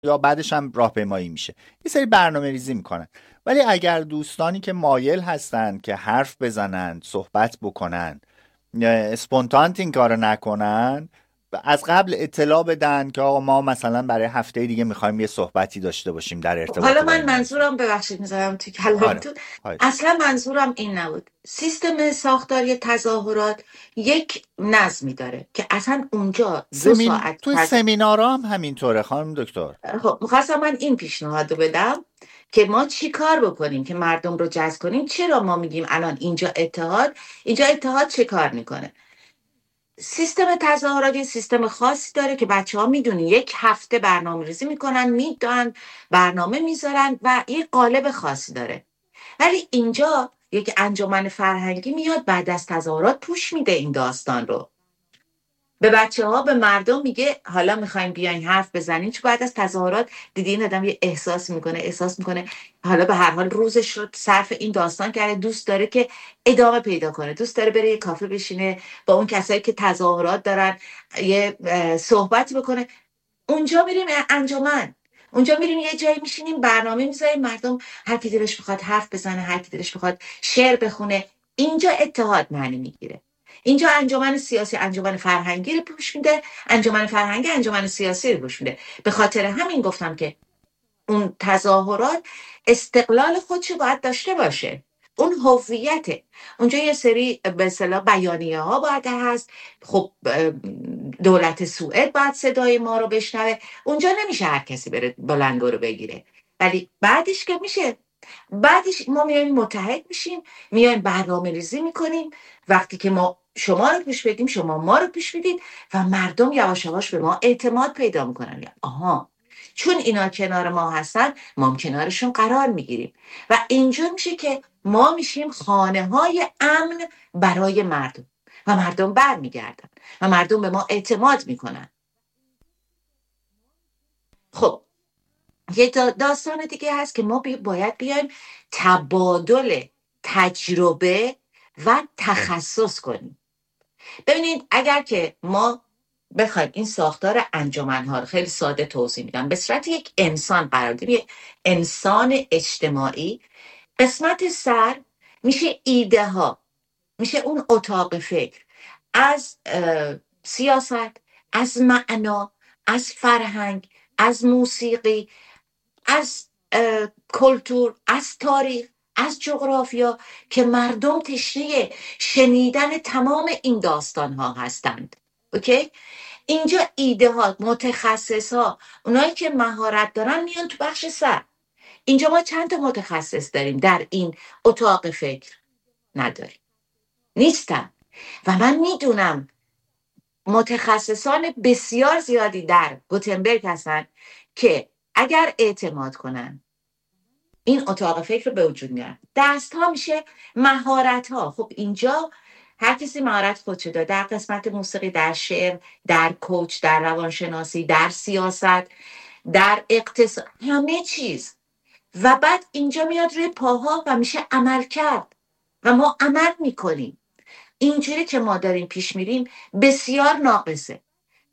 یا بعدش هم راهپیمایی میشه، یه سری برنامه ریزی میکنن. ولی اگر دوستانی که مایل هستن که حرف بزنن، صحبت بکنن، اسپونتانت این کارو نکنن، از قبل اطلاع بدن که آقا ما مثلا برای هفته دیگه میخوایم یه صحبتی داشته باشیم در ارتباط حالا با من این موضوع. منظورم، ببخشید میذارم تو آره. کلامتون، آره. اصلا منظورم این نبود. سیستم ساختاری تظاهرات یک نظمی داره که اصلا اونجا 2 ساعت توی سمینارها هم همینطوره خانم دکتر. خب میخواستم من این پیشنهاد رو بدم که ما چی کار بکنیم که مردم رو جذب کنیم. چرا ما میگیم الان اینجا اتحاد چه کار میکنه؟ سیستم تظاهرات یه سیستم خاصی داره که بچه ها میدونی 1 هفته برنامه ریزی میکنن، میدن برنامه میذارن و یه قالب خاصی داره. ولی اینجا یک انجمن فرهنگی میاد بعد از تظاهرات پوش میده این داستان رو به بچه ها، به مردم میگه حالا میخوایم بیاین حرف بزنین. چون بعد از تظاهرات دیدی این آدم یه احساس میکنه حالا به هر حال روزش رو صرف این داستان کرده، دوست داره که ادامه پیدا کنه، دوست داره بره یه کافه بشینه با اون کسایی که تظاهرات دارن یه صحبت بکنه. اونجا میریم انجمن، اونجا میریم یه جایی میشینیم برنامه میذاریم، مردم هر کی دلش بخواد حرف بزنه، هر کی دلش بخواد شعر بخونه. اینجا اتحاد معنی میگیره. اینجا انجمن سیاسی انجمن فرهنگی رو پوش میده، انجمن فرهنگی انجمن سیاسی رو پوش میده. به خاطر همین گفتم که اون تظاهرات استقلال خودشو باید داشته باشه، اون هویته. اونجا یه سری به اصطلاح بیانیه ها باید هست. خب دولت سوئد باید صدای ما رو بشنوه. اونجا نمیشه هر کسی بره بلنگو رو بگیره. ولی بعدش که میشه، بعدش ما میایم متحد میشیم، میایم برنامه ریزی میکنیم. وقتی که ما شما رو پیش بدیم، شما ما رو پیش بدید و مردم یواش یواش به ما اعتماد پیدا میکنن. آها، چون اینا کنار ما هستن، ما هم کنارشون قرار میگیریم و اینجور میشه که ما میشیم خانه های امن برای مردم و مردم بر میگردن و مردم به ما اعتماد میکنن. خب یه داستان دیگه هست که ما باید بیایم تبادل تجربه و تخصص کنیم. ببینید اگر که ما بخوایم این ساختار انجمن‌ها رو خیلی ساده توضیح میدم، به صورت یک انسان قرار بدیم، یک انسان اجتماعی، قسمت سر میشه ایده ها، میشه اون اتاق فکر از سیاست، از معنا، از فرهنگ، از موسیقی، از کلتور، از تاریخ، از جغرافیا، که مردم تشنه شنیدن تمام این داستان ها هستند. اوکی؟ اینجا ایده ها، متخصص ها، اونایی که مهارت دارن میان تو بخش سر. اینجا ما چند تا متخصص داریم در این اتاق فکر؟ نداریم، نیستن. و من میدونم متخصصان بسیار زیادی در گوتنبرگ هستن که اگر اعتماد کنن این اتاق فکر رو به وجود میارن. دست ها میشه مهارت ها. خب اینجا هر کسی مهارت خودشو داره، در قسمت موسیقی، در شعر، در کوچ، در روانشناسی، در سیاست، در اقتصاد، همه چیز. و بعد اینجا میاد روی پاها و میشه عمل کرد و ما عمل میکنیم. اینجوری که ما داریم پیش میریم بسیار ناقصه.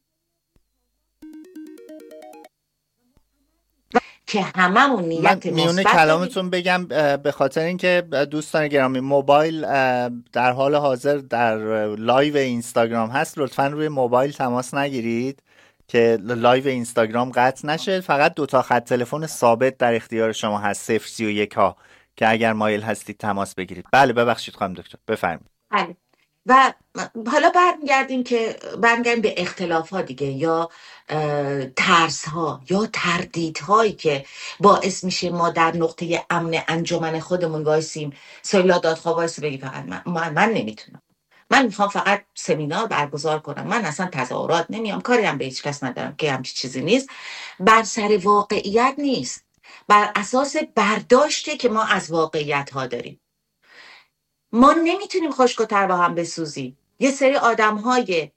که هممون من نیت میونه مثبت داریم. کلامتون بگم به خاطر اینکه دوستان گرامی موبایل در حال حاضر در لایو اینستاگرام هست، لطفا روی موبایل تماس نگیرید که لایو اینستاگرام قطع نشه. فقط 2 خط تلفن ثابت در اختیار شما هست، 031 ها، که اگر مایل هستید تماس بگیرید. بله ببخشید خانم دکتر بفرمایید. بله. و حالا برمیگردیم به اختلاف ها دیگه، یا ترس ها یا تردید هایی که باعث میشه ما در نقطه امن انجمن خودمون وایسیم. سیلا دادخواه وایسی بگی فقط من نمیتونم، من میخوام فقط سمینار برگزار کنم، من اصلا تظاهرات نمیام، کاری هم به هیچ کس ندارم، که همچی چیزی نیست. بر سر واقعیت نیست، بر اساس برداشته که ما از واقعیت ها داریم. ما نمیتونیم خشک‌وتر با هم بسوزیم. یه سری آدم های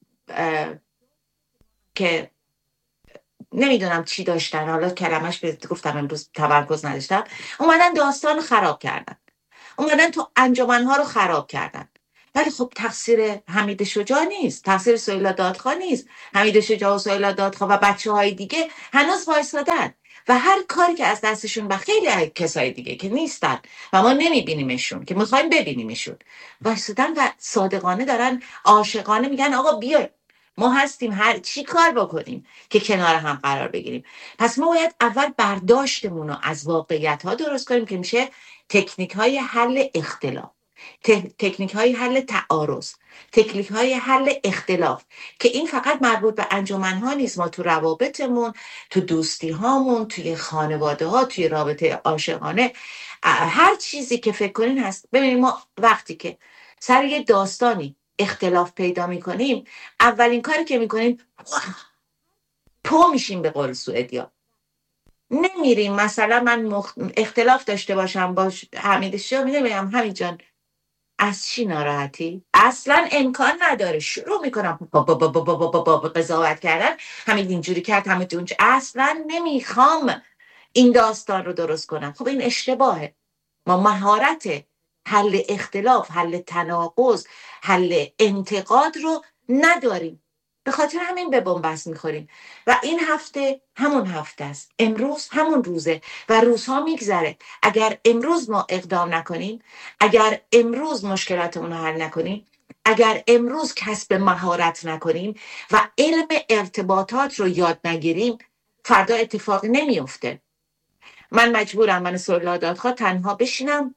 که نمیدونم چی داشتن، حالا کلمش گفتم امروز تمرکز نداشتم، اومدن داستان خراب کردن، اومدن تو انجمنها رو خراب کردن. ولی خب تقصیر حمید شجاع نیست، تقصیر سهیلا دادخواه نیست. حمید شجاع و سهیلا دادخواه و بچه‌های دیگه هنوز وایسادن و هر کاری که از دستشون و خیلی کسای دیگه که نیستن و ما نمیبینیمشون که میخوایم ببینیمشون، وایسادن و صادقانه دارن عاشقانه میگن آقا بیاید ما هستیم، هر چی کار بکنیم که کنار هم قرار بگیریم. پس ما باید اول برداشتمون رو از واقعیت ها درست کنیم که میشه تکنیک های حل اختلاف، تکنیک های حل تعارض، تکنیک های حل اختلاف، که این فقط مربوط به انجمن ها نیست. ما تو روابطمون، تو دوستی هامون، توی خانواده ها، توی رابطه عاشقانه، هر چیزی که فکر کنین هست. ببینید ما وقتی که سر یه داستانی اختلاف پیدا میکنیم، اولین کاری که میکنیم پو میشیم، به قول سوئدیا. نمیریم مثلا من اختلاف داشته باشم با حمید شجاع، میگم حمید جان از چی ناراحتی؟ اصلا امکان نداره. شروع میکنم با قضاوت کردن، حمید اینجوری کرد، حمید اونجوری. اصلا نمیخوام این داستان رو درست کنم. خب این اشتباهه. ما مهارت حل اختلاف، حل تناقض، حل انتقاد رو نداریم. به خاطر همین به بنبست میخوریم و این هفته همون هفته است، امروز همون روزه و روزها میگذره. اگر امروز ما اقدام نکنیم، اگر امروز مشکلاتمون رو حل نکنیم، اگر امروز کسب مهارت نکنیم و علم ارتباطات رو یاد نگیریم، فردا اتفاقی نمیفته. من مجبورم من سهیلا دادخواه تنها بشینم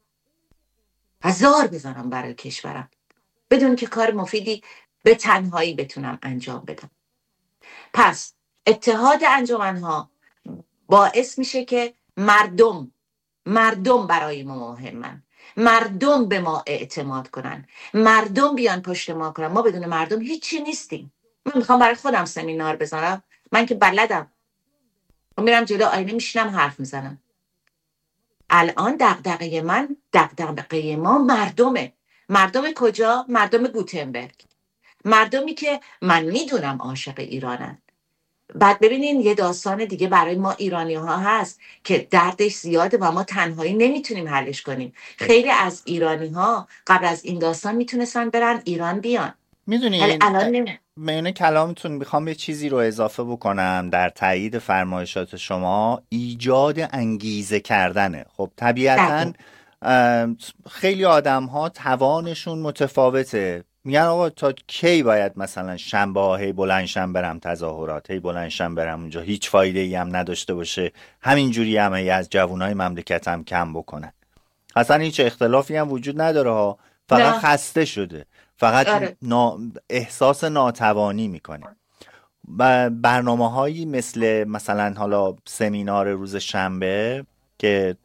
هزار بزنم برای کشورم بدون که کار مفیدی به تنهایی بتونم انجام بدم. پس اتحاد انجمنها باعث میشه که مردم برای ما مهمن، مردم به ما اعتماد کنن، مردم بیان پشت ما کنن. ما بدون مردم هیچی نیستیم. من میخوام برای خودم سمینار بزنم، من که بلدم، من میرم جلو آینه میشینم حرف میزنم. الان دغدغه ما مردمه. مردم کجا؟ مردم گوتنبرگ، مردمی که من میدونم عاشق ایرانن. بعد ببینین یه داستان دیگه برای ما ایرانی ها هست که دردش زیاده و ما تنهایی نمیتونیم حلش کنیم. خیلی از ایرانی ها قبل از این داستان میتونستن برن ایران بیان، ولی میدونین الان میونه کلامتون میخوام یه چیزی رو اضافه بکنم در تایید فرمایشات شما. ایجاد انگیزه کردنه. خب طبیعتاً خیلی آدم ها توانشون متفاوته. میگن آقا تا کی باید مثلا شنبه ها هی بلندشم برم تظاهرات، هی بلندشم برم اونجا، هیچ فایده ای هم نداشته باشه، همینجوری هم از جوانای مملکتم کم بکنن. اصلا هیچ اختلافی هم وجود نداره ها، فقط نه. خسته شده، فقط آره. احساس ناتوانی میکنه. برنامه هایی مثلا حالا سمینار روز شنبه که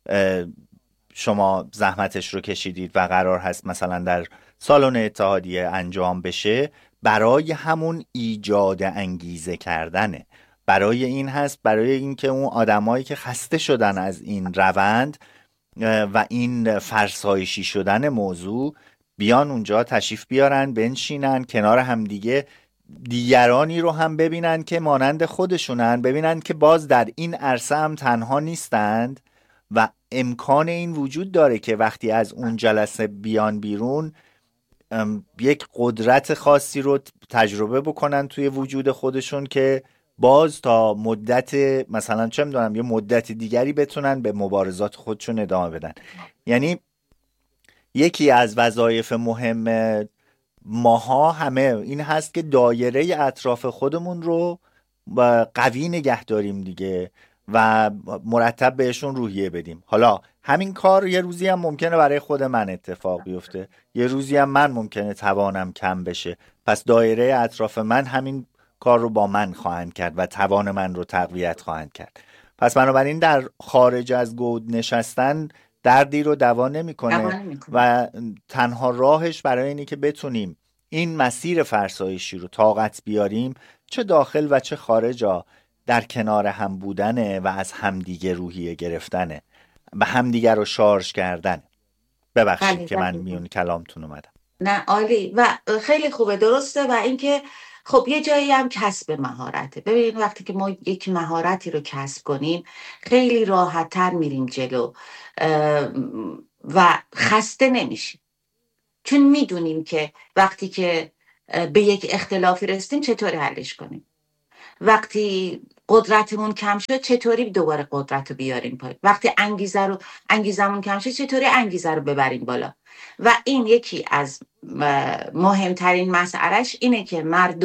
شما زحمتش رو کشیدید و قرار هست مثلا در سالن اتحادیه انجام بشه، برای همون ایجاد انگیزه کردنه. برای این هست، برای اینکه اون آدمایی که خسته شدن از این روند و این فرسایشی شدن موضوع، بیان اونجا تشریف بیارن، بنشینن کنار هم دیگرانی رو هم ببینن که مانند خودشونن، ببینن که باز در این عرصه هم تنها نیستند و امکان این وجود داره که وقتی از اون جلسه بیان بیرون یک قدرت خاصی رو تجربه بکنن توی وجود خودشون که باز تا مدت مثلا چه میدونم یه مدت دیگری بتونن به مبارزات خودشون ادامه بدن. یعنی یکی از وظایف مهم ماها همه این هست که دایره اطراف خودمون رو قوی نگه داریم دیگه و مرتب بهشون روحیه بدیم. حالا همین کار یه روزی هم ممکنه برای خود من اتفاق بیفته، یه روزی هم من ممکنه توانم کم بشه، پس دایره اطراف من همین کار رو با من خواهند کرد و توان من رو تقویت خواهند کرد. پس بنابراین در خارج از گود نشستن دردی رو دوا نمیکنه و تنها راهش برای اینه که بتونیم این مسیر فرسایشی رو طاقت بیاریم، چه داخل و چه خارجا، در کنار هم بودنه و از همدیگه روحیه گرفتنه و همدیگه رو شارژ کردن. ببخشید که من میون کلامتون اومدم. نه عالی و خیلی خوبه، درسته. و اینکه خب یه جایی هم کسب مهارته. ببینید وقتی که ما یک مهارتی رو کسب کنیم خیلی راحت‌تر میریم جلو و خسته نمیشیم، چون میدونیم که وقتی که به یک اختلافی رسیدیم چطوری حلش کنیم، وقتی قدرتمون کم شد چطوری دوباره قدرت رو بیاریم پایین، وقتی انگیزمون کم شد چطوری انگیزه رو ببریم بالا. و این یکی از مهمترین مسئلهش اینه که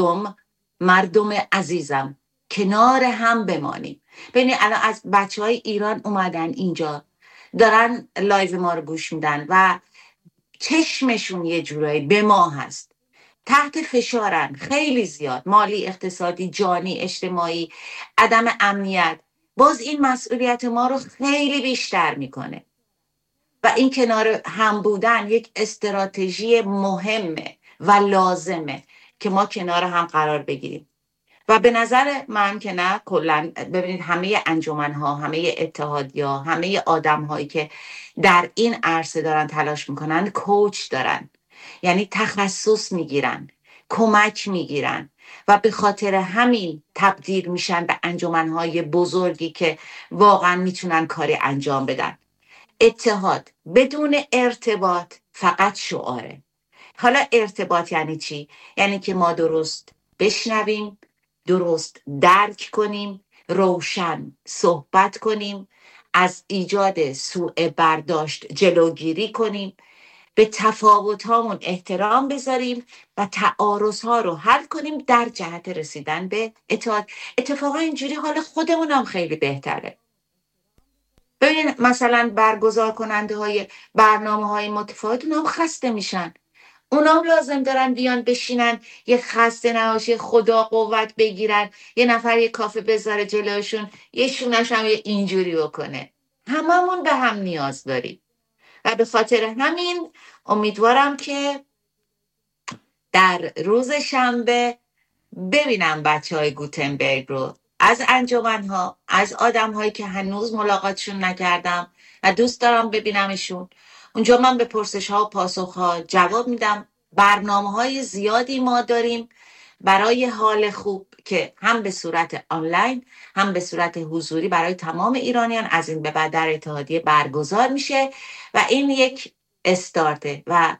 مردم عزیزم کنار هم بمانیم. ببینید الان از بچهای ایران اومدن اینجا دارن لایو ما رو گوش میدن و چشمشون یه جورایی به ما هست، تحت فشارن خیلی زیاد، مالی، اقتصادی، جانی، اجتماعی، عدم امنیت. باز این مسئولیت ما رو خیلی بیشتر میکنه و این کنار هم بودن یک استراتژی مهمه و لازمه که ما کنار هم قرار بگیریم. و به نظر من که نه، کلا ببینید همه انجمن‌ها، همه اتحادیه‌ها، همه آدم‌هایی که در این عرصه دارن تلاش میکنن کوچ دارن، یعنی تخصص میگیرن، کمک میگیرن و به خاطر همین تبدیل میشن به انجمن‌های بزرگی که واقعا میتونن کاری انجام بدن. اتحاد بدون ارتباط فقط شعاره. حالا ارتباط یعنی چی؟ یعنی که ما درست بشنویم، درست درک کنیم، روشن صحبت کنیم، از ایجاد سوء برداشت جلوگیری کنیم، به تفاوت هامون احترام بذاریم و تعارض ها رو حل کنیم در جهت رسیدن به اتحاد. اتفاقا اینجوری حال خودمون هم خیلی بهتره. ببینید مثلا برگزار کننده های برنامه های متفاوت هم خسته میشن، اونام لازم دارن بیان بشینن یه خسته نباشه، خدا قوت بگیرن، یه نفر یه کافه بذاره جلوشون، یه شونش هم یه اینجوری بکنه. هممون به هم نیاز داریم و به خاطر همین امیدوارم که در روز شنبه ببینم بچه های گوتنبرگ رو از انجمن‌ها، از آدم‌هایی که هنوز ملاقاتشون نکردم و دوست دارم ببینمشون. اونجا من به پرسش‌ها و پاسخ‌ها جواب میدم. برنامه‌های زیادی ما داریم برای حال خوب که هم به صورت آنلاین هم به صورت حضوری برای تمام ایرانیان از این به بعد در اتحادیه برگزار میشه و این یک استارته و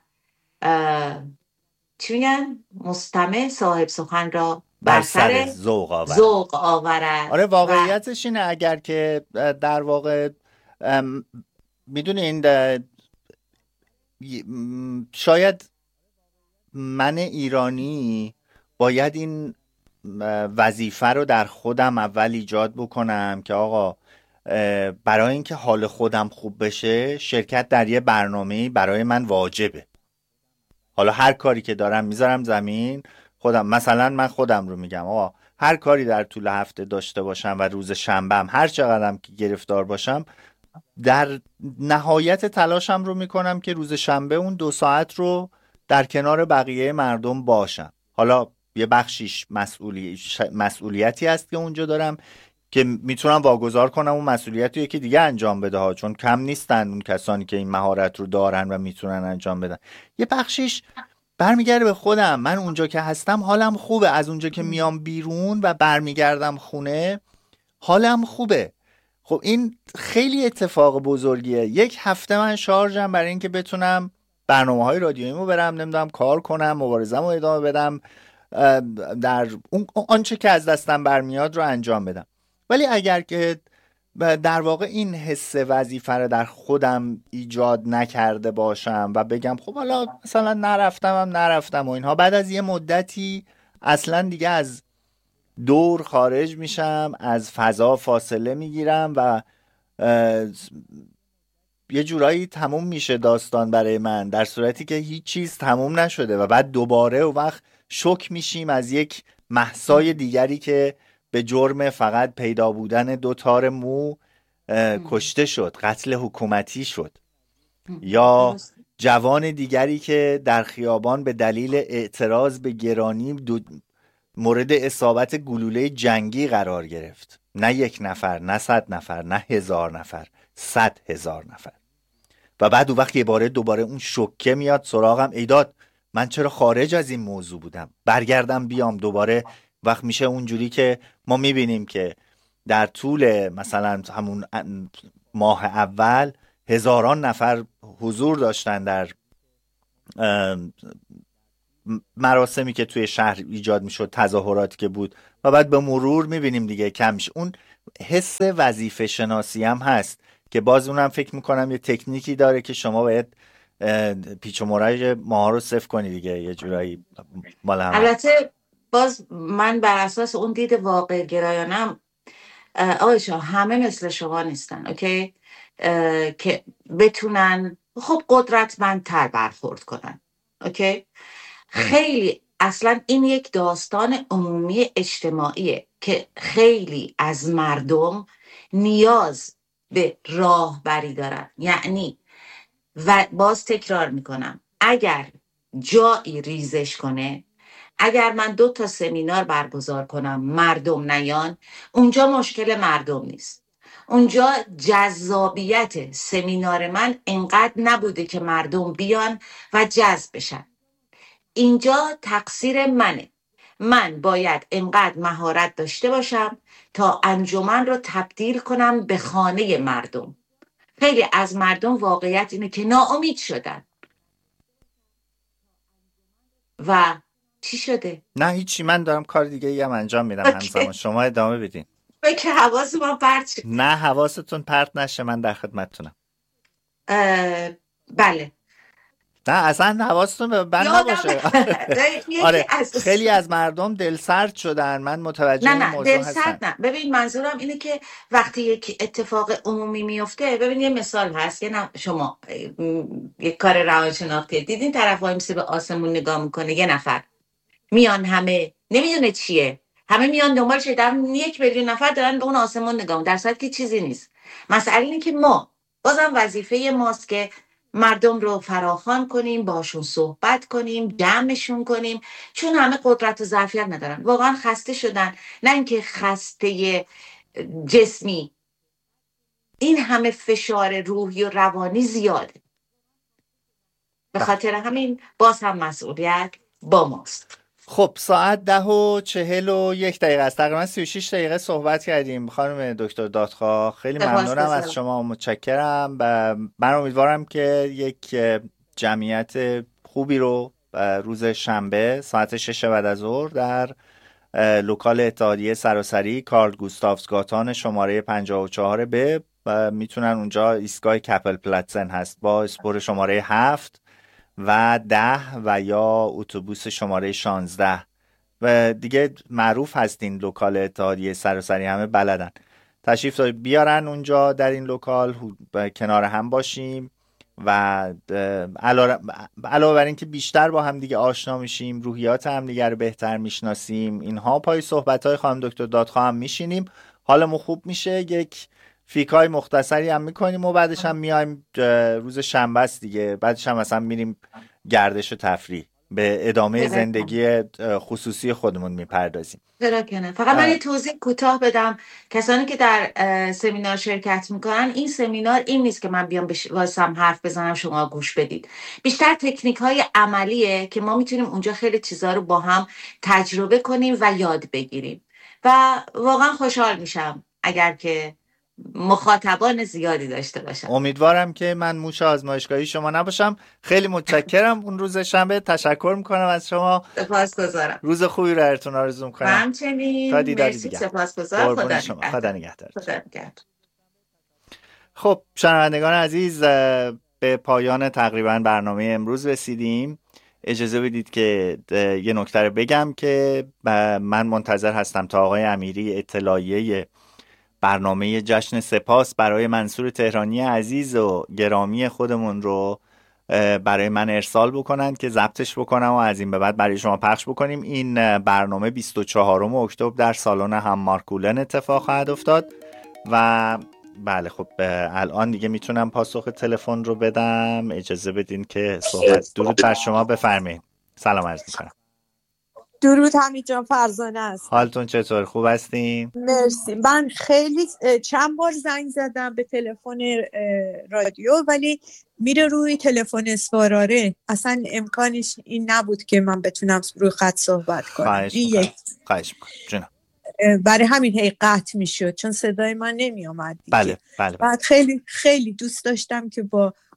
چی میگن؟ مستمع صاحب سخن را بر سر ذوق آورد. آره واقعیتش اینه، اگر که در واقع میدونین شاید من ایرانی باید این وظیفه رو در خودم اول ایجاد بکنم که آقا برای اینکه حال خودم خوب بشه شرکت در یه برنامه‌ای برای من واجبه. حالا هر کاری که دارم میذارم زمین، خودم مثلا من خودم رو میگم آقا هر کاری در طول هفته داشته باشم و روز شنبه هم هر چقدرم که گرفتار باشم در نهایت تلاشم رو میکنم که روز شنبه اون 2 ساعت رو در کنار بقیه مردم باشم. حالا یه بخشیش مسئولیتی هست که اونجا دارم که میتونم واگذار کنم اون مسئولیت رو یکی دیگه انجام بده ها، چون کم نیستن اون کسانی که این مهارت رو دارن و میتونن انجام بدن. یه بخشیش برمیگرده به خودم، من اونجا که هستم حالم خوبه، از اونجا که میام بیرون و برمیگردم خونه حالم خوبه. خب این خیلی اتفاق بزرگیه. 1 هفته من شارژم برای اینکه بتونم برنامه‌های رادیوییمو برم نمیدونم کار کنم، مبارزه‌مو ادامه بدم، در اون آنچه که از دستم برمیاد رو انجام بدم. ولی اگر که در واقع این حس وظیفه رو در خودم ایجاد نکرده باشم و بگم خب حالا مثلا نرفتم و اینها، بعد از یه مدتی اصلا دیگه از دور خارج میشم، از فضا فاصله میگیرم و یه جورایی تموم میشه داستان برای من، در صورتی که هیچ چیز تموم نشده و بعد دوباره و وقت شوک میشیم از یک مهسای دیگری که به جرم فقط پیدا بودن 2 تار مو کشته شد، قتل حکومتی شد، یا جوان دیگری که در خیابان به دلیل اعتراض به گرانی مورد اصابت گلوله جنگی قرار گرفت. نه 1 نفر، نه 100 نفر، نه 1000 نفر، 100,000 نفر. و بعد اون وقت دوباره اون شوکه میاد سراغم، ایداد من چرا خارج از این موضوع بودم، برگردم بیام دوباره. وقت میشه اونجوری که ما میبینیم که در طول مثلا همون ماه اول هزاران نفر حضور داشتن در مراسمی که توی شهر ایجاد میشد، تظاهراتی که بود و بعد به مرور میبینیم دیگه کم میشه. اون حس وظیفه شناسی هم هست که باز اونم فکر میکنم یه تکنیکی داره که شما باید پیچ و مرج ماها رو صفر کنی دیگه یه جورایی مال هم. البته باز من بر اساس اون دید واقع گرایانم آقای شاه همه مثل شما نیستن، اوکی؟ که بتونن خب قدرتمندتر برخورد کنن، اوکی؟ خیلی اصلا این یک داستان عمومی اجتماعیه که خیلی از مردم نیاز به راهبری دارن. یعنی و باز تکرار میکنم، اگر جایی ریزش کنه، اگر من 2 سمینار برگزار کنم مردم نیان، اونجا مشکل مردم نیست، اونجا جذابیت سمینار من انقدر نبوده که مردم بیان و جذب بشن. اینجا تقصیر منه، من باید انقدر مهارت داشته باشم تا انجمن رو تبدیل کنم به خانه مردم. خیلی از مردم واقعیت اینه که ناامید شدن. و چی شده؟ نه هیچی، من دارم کار دیگه هم انجام میدم همزمان، شما ادامه بدین. که حواس ما پرت شد. نه حواستون پرت نشه، من در خدمتتونم. بله. نه اصلا حواستون به بند نباشه. آره خیلی از مردم دل سرد شدن، من متوجه این موضوع هستم. دل سرد نه، ببین منظورم اینه که وقتی یک اتفاق عمومی میفته، ببین یه مثال هست، یه شما یک کار روانشناختی دیدین طرف وایمسی به آسمون نگاه میکنه، یه نفر میان همه نمیدونه چیه، همه میان دنبالش، در 1 میلیون نفر دارن به اون آسمون نگاه میکنن، در صورتی که چیزی نیست. مسئله اینه که ما بازم وظیفه ماست که مردم رو فراخوان کنیم، باشون صحبت کنیم، جمعشون کنیم، چون همه قدرت و ظرفیت ندارن، واقعا خسته شدن، نه اینکه خسته جسمی، این همه فشار روحی و روانی زیاده. به خاطر همین باز هم مسئولیت با ماست. خب ساعت 10:41 است، تقریبا 36 دقیقه صحبت کردیم خانم دکتر دادخواه. خیلی ممنونم از شما، متشکرم. من امیدوارم که یک جمعیت خوبی رو روز شنبه ساعت 6 بعد از ظهر در لوکال اتحادیه سراسری کارل گوستافسگاتان شماره 54 به میتونن اونجا ایستگاه کپل پلاتسن هست با اسپور شماره 7 و 10 و یا اتوبوس شماره 16 و دیگه معروف هستین لوکال اتحادیه سراسری، همه بلدن. تشریف بیارن اونجا در این لوکال، کنار هم باشیم و علاوه بر این که بیشتر با هم دیگه آشنا میشیم، روحیات هم دیگه رو بهتر میشناسیم، اینها پای صحبت‌های خانم دکتر دادخواه هم میشینیم، حالمون خوب میشه، یک فیکای مختصری هم میکنیم و بعدش هم میایم روز شنبه است دیگه، بعدش هم مثلا میریم گردش و تفریح، به ادامه زندگی خصوصی خودمون میپردازیم. فقط من یه توضیح کوتاه بدم، کسانی که در سمینار شرکت میکنن، این سمینار این نیست که من بیام واسم حرف بزنم شما گوش بدید، بیشتر تکنیک های عملیه که ما میتونیم اونجا خیلی چیزا رو با هم تجربه کنیم و یاد بگیریم و واقعا خوشحال میشم اگر که مخاطبان زیادی داشته باشم. امیدوارم که من موش آزمایشگاهی شما نباشم. خیلی متشکرم. اون روز شنبه تشکر میکنم از شما. سپاسگزارم. روز خوبی رو براتون آرزو میکنم. همچنین. تا دیداری دیگه. سپاسگزارم. خدا نگهدار. خب شنوندگان عزیز، به پایان تقریبا برنامه امروز رسیدیم. اجازه بدید که یه نکته رو بگم که من منتظر هستم تا آقای امیری اطلاعیه برنامه جشن سپاس برای منصور تهرانی عزیز و گرامی خودمون رو برای من ارسال بکنن که ضبطش بکنم و از این به بعد برای شما پخش بکنیم. این برنامه 24 اکتبر در سالن هممارکولن اتفاق خواهد افتاد و بله خب الان دیگه میتونم پاسخ تلفن رو بدم. اجازه بدین که صحبت. درود بر شما، بفرمایید. سلام عرض میکنم. درود حمید جان، فرزانه است. حالتون چطور؟ خوب هستین؟ مرسی. من خیلی چند بار زنگ زدم به تلفن رادیو ولی میره روی تلفن اسفاراره، اصلا امکانش این نبود که من بتونم روی خط صحبت کنم. خواهش میکنم. برای همین هی قطع میشد چون صدای من نمی آمد. بله. بعد خیلی خیلی دوست داشتم که با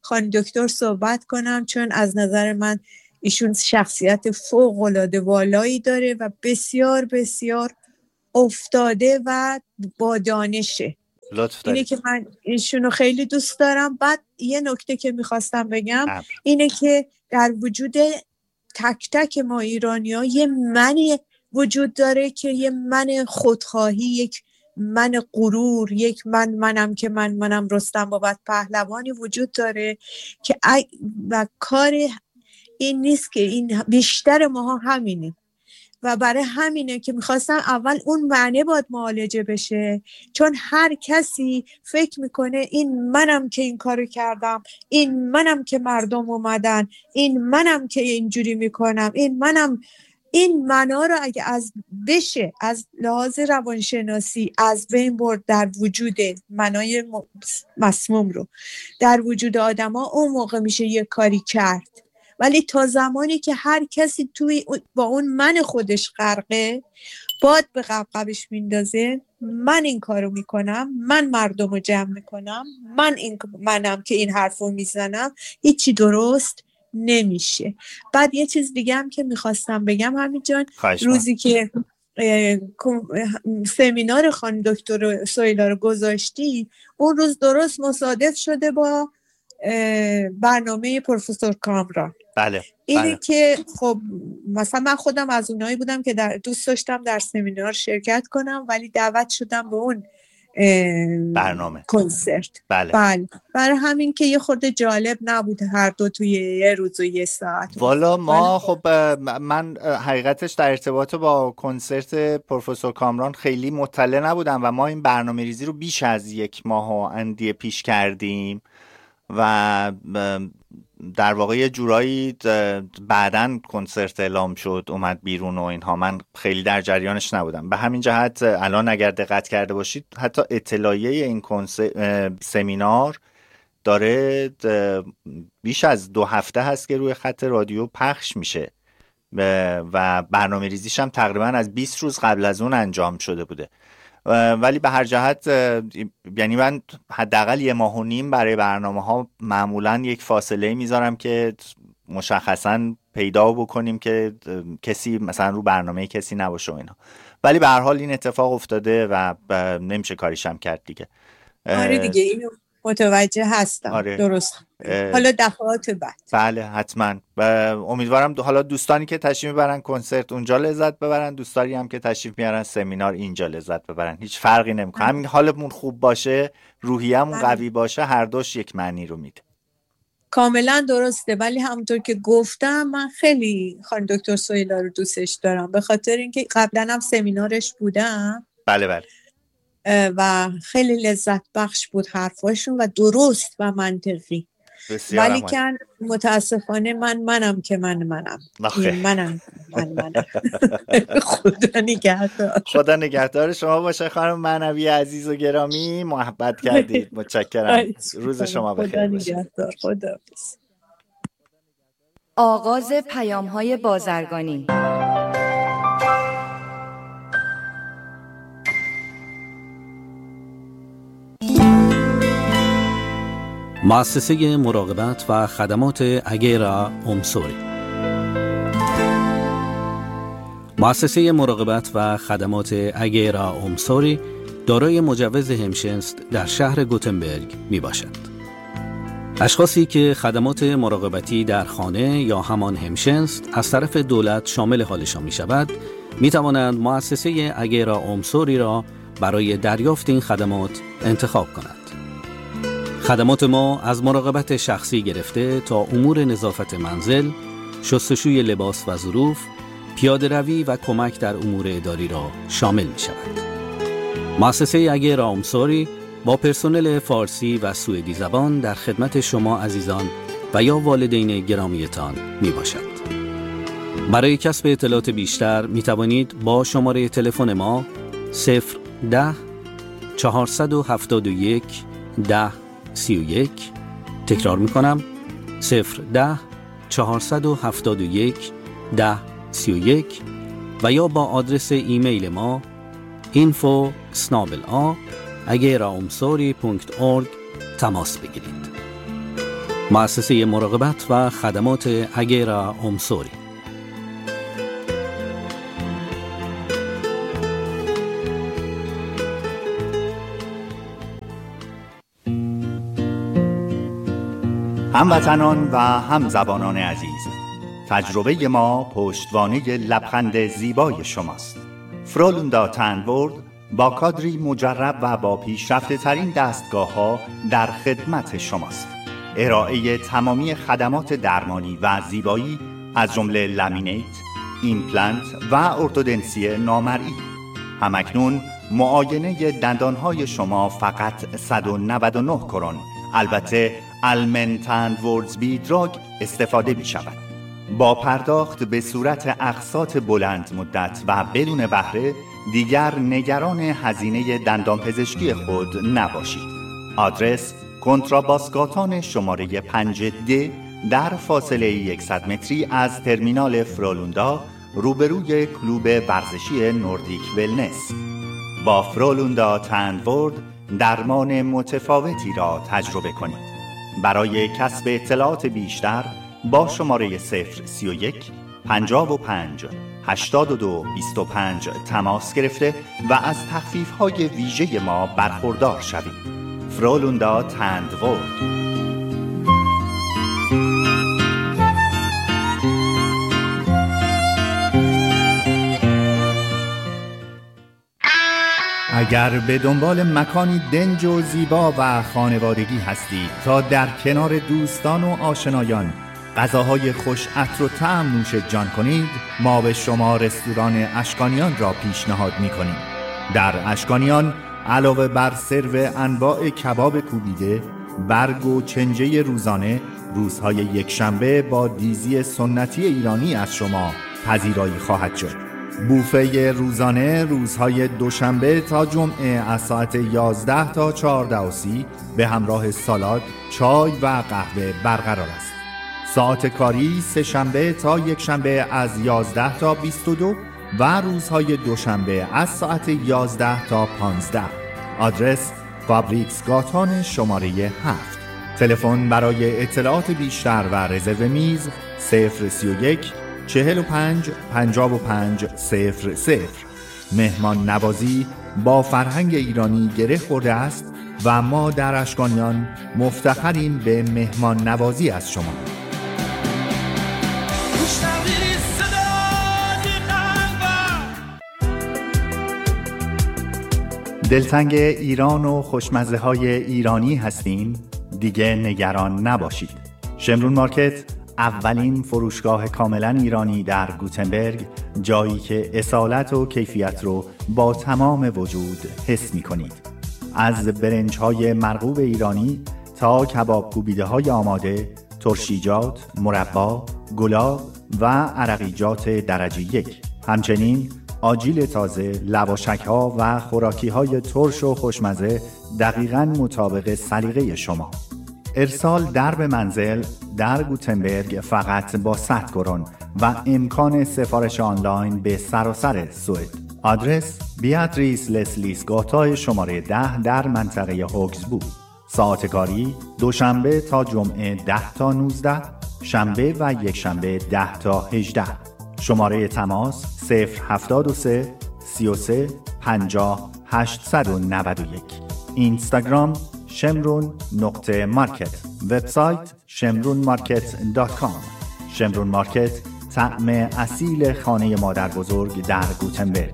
خانم دکتر صحبت کنم، چون از نظر من ایشون شخصیت فوق‌العاده والایی داره و بسیار بسیار افتاده و با دانشه. اینه که من ایشونو خیلی دوست دارم. بعد یه نکته که میخواستم بگم اینه که در وجود تک تک ما ایرانی‌ها یه منی وجود داره که یه من خودخواهی، یک من غرور، یک منم که منم رستم بابت پهلوانی وجود داره که و کار این نیست که این بیشتر ماها همینه و برای همینه که میخواستم اول اون معنی باید معالجه بشه، چون هر کسی فکر میکنه این منم که این کارو کردم، این منم که مردم اومدن، این منم که اینجوری میکنم، این منم. این معنا رو اگه از لحاظ روانشناسی از بین برد در وجود معنای مسموم رو در وجود آدم ها، اون موقع میشه یه کاری کرد. ولی تا زمانی که هر کسی با اون من خودش غرقه، باد به قبقبش میندازه، من این کارو میکنم، من مردم رو جمع میکنم، منم که این حرفو میزنم، هیچی درست نمیشه. بعد یه چیز دیگه هم که میخواستم بگم همین جان، روزی که سمینار خانم دکتر سویلا رو گذاشتی، اون روز درست مصادف شده با برنامه پروفسور کامران. بله. اینه که خب مثلا من خودم از اونایی بودم که دوست داشتم در سمینار شرکت کنم، ولی دعوت شدم به اون برنامه کنسرت. بله. برای همین که یه خورده جالب نبود هر دو توی یه روز و یه ساعت. والا ما خب من حقیقتش در ارتباط با کنسرت پروفسور کامران خیلی مطلع نبودم و ما این برنامه ریزی رو بیش از 1 ماه و اندیه پیش کردیم و در واقع یه جورایی بعدن کنسرت اعلام شد اومد بیرون و اینها، من خیلی در جریانش نبودم. به همین جهت الان اگر دقت کرده باشید حتی اطلاعیه این سمینار داره بیش از 2 هفته هست که روی خط رادیو پخش میشه و برنامه ریزیش هم تقریبا از 20 روز قبل از اون انجام شده بوده. ولی به هر جهت یعنی من حداقل 1.5 ماه برای برنامه ها معمولا یک فاصله میذارم که مشخصا پیدا بکنیم که کسی مثلا رو برنامه کسی نباشه و اینا. ولی به هر حال این اتفاق افتاده و نمیشه کاریش هم کرد دیگه. آره دیگه اینو متوجه هستم. آره. درست. حالا دفعات بعد. بله حتما. و امیدوارم حالا دوستانی که تشریف میبرن کنسرت اونجا لذت ببرن، دوستانی هم که تشریف میارن سمینار اینجا لذت ببرن. هیچ فرقی نمیکنه. همین حالمون خوب باشه، روحیه‌مون قوی باشه، هر دوش یک معنی رو میده. کاملا درسته. ولی همونطور که گفتم من خیلی خانم دکتر سویلا رو دوستش دارم، به خاطر اینکه قبلا هم سمینارش بودم. بله. و خیلی لذت بخش بود حرفاشون و درست و منطقی. ولی که متاسفانه منم که منم خدا نگهدار شما باشه خانم معنوی عزیز و گرامی، محبت کردید. متشکرم. روز شما بخیر باشه. خدا. آغاز پیام‌های بازرگانی. مؤسسه مراقبت و خدمات اگیرا اومسوری. مؤسسه مراقبت و خدمات اگیرا اومسوری دارای مجوز همشنست در شهر گوتنبرگ می باشد. اشخاصی که خدمات مراقبتی در خانه یا همان همشنست از طرف دولت شامل حالشان می شود، می توانند مؤسسه اگیرا اومسوری را برای دریافت این خدمات انتخاب کنند. خدمات ما از مراقبت شخصی گرفته تا امور نظافت منزل، شستشوی لباس و ظروف، پیاده روی و کمک در امور اداری را شامل می شود. مؤسسه اگیرا اومسوری با پرسنل فارسی و سوئدی زبان در خدمت شما عزیزان و یا والدین گرامیتان می باشد. برای کسب اطلاعات بیشتر می توانید با شماره تلفن ما 010 471 1031 تکرار می کنم 010 471 1031 و یا با آدرس ایمیل ما info@ageraomsori.org تماس بگیرید. مؤسسه مراقبت و خدمات اگیرا امسوری. هموطنان و همزبانان عزیز، تجربه ما پشتوانه لبخند زیبای شماست. فرولوندا تنورد با کادری مجرب و با پیشرفته ترین دستگاه ها در خدمت شماست. ارائه تمامی خدمات درمانی و زیبایی از جمله لامینیت، ایمپلنت و ارتودنسی نامرئی. همکنون معاینه دندانهای شما فقط 199 کرون، البته آلمن تنوردزبی دراگ استفاده می شود. با پرداخت به صورت اقساط بلند مدت و بدون بهره دیگر نگران هزینه دندانپزشکی خود نباشید. آدرس کنتراباسگاتان شماره 5D در فاصله 100 متری از ترمینال فرولوندا روبروی کلوب ورزشی نوردیک ولنس. با فرولوندا تنورد درمان متفاوتی را تجربه کنید. برای کسب اطلاعات بیشتر با شماره 031 55 82 25 تماس گرفته و از تخفیف‌های ویژه ما برخوردار شوید. فرولوندا تنورد. اگر به دنبال مکانی دنج و زیبا و خانوادگی هستید تا در کنار دوستان و آشنایان غذاهای خوش عطر و طعم نوش جان کنید، ما به شما رستوران اشکانیان را پیشنهاد می‌کنیم. در اشکانیان علاوه بر سرو انواع کباب کوبیده، برگ و چنجه روزانه، روزهای یکشنبه با دیزی سنتی ایرانی از شما پذیرایی خواهد شد. بوفه روزانه روزهای دوشنبه تا جمعه از ساعت 11 تا 14:30 به همراه سالاد، چای و قهوه برقرار است. ساعت کاری سه شنبه تا یک شنبه از 11 تا 22 و روزهای دوشنبه از ساعت 11 تا 15. آدرس فابریکس گاتان شماره 7. تلفن برای اطلاعات بیشتر و رزرو میز 031 45 55 00. مهمان نوازی با فرهنگ ایرانی گره خورده است و ما در اشکانیان مفتخریم به مهمان نوازی از شما. دلتنگ ایران و خوشمزه های ایرانی هستین؟ دیگه نگران نباشید. شمرون مارکت اولین فروشگاه کاملا ایرانی در گوتنبرگ، جایی که اصالت و کیفیت رو با تمام وجود حس می کنید. از برنج های مرغوب ایرانی تا کباب کوبیده های آماده، ترشیجات، مربا، گلاب و عرقیجات درجه 1. همچنین آجیل تازه، لواشک ها و خوراکی های ترش و خوشمزه دقیقاً مطابق سلیقه شما. ارسال در به منزل در گوتنبرگ فقط با 100 کرون و امکان سفارش آنلاین به سراسر سوئد. آدرس بیاتریس لسلیس گاتا شماره 10 در منطقه هوکسبو. ساعت کاری دوشنبه تا جمعه 10 تا 19، شنبه و یک شنبه 10 تا 18. شماره تماس 073 33 50 891. اینستاگرام شمرون.مارکت. وبسایت shemrunmarket.com. شمرون مارکت، طعم اصیل خانه مادر بزرگ در گوتنبرگ.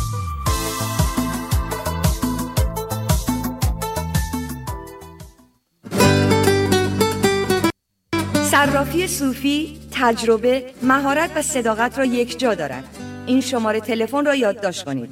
صرافی صوفی تجربه، مهارت و صداقت را یک جا دارد. این شماره تلفن را یادداشت کنید: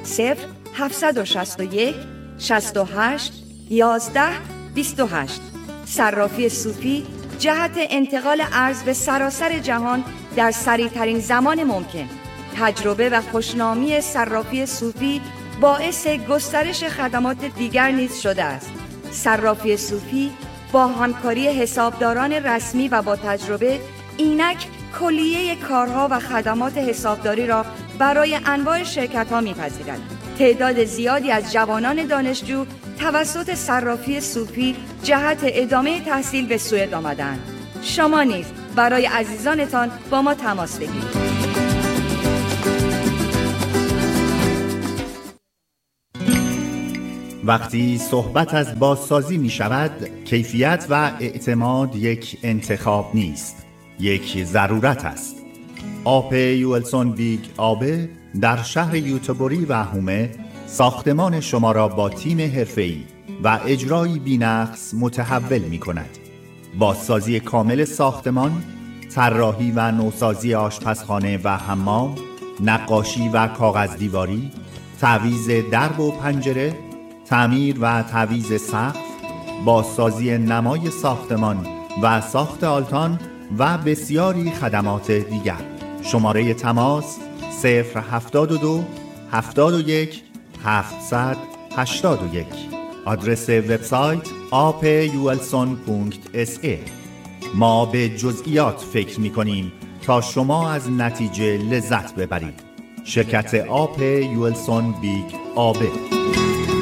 0761 68 11 28. صرافی صوفی جهت انتقال ارز به سراسر جهان در سریع‌ترین زمان ممکن. تجربه و خوشنامی صرافی صوفی باعث گسترش خدمات دیگر نیز شده است. صرافی صوفی با همکاری حسابداران رسمی و با تجربه اینک کلیه کارها و خدمات حسابداری را برای انواع شرکت‌ها می‌پذیرد. تعداد زیادی از جوانان دانشجو توسط صرافی صوفی جهت ادامه تحصیل به سوئد آمدند. شما نیز برای عزیزانتان با ما تماس بگیرید. وقتی صحبت از بازسازی می شود، کیفیت و اعتماد یک انتخاب نیست، یک ضرورت است. آپ یولسون بیگ آبه در شهر یوتبوری و هومه ساختمان شما را با تیم حرفه‌ای و اجرایی بی‌نقص متحول می کند. بازسازی کامل ساختمان، طراحی و نوسازی آشپزخانه و حمام، نقاشی و کاغذ دیواری، تعویض درب و پنجره، تعمیر و تعویض سقف، بازسازی نمای ساختمان و ساخت آلتان و بسیاری خدمات دیگر. شماره تماس 072 71 781. آدرس وبسایت apulson.sa. ما به جزئیات فکر می‌کنیم تا شما از نتیجه لذت ببرید. شرکت آپ یولسون بیگ آبه.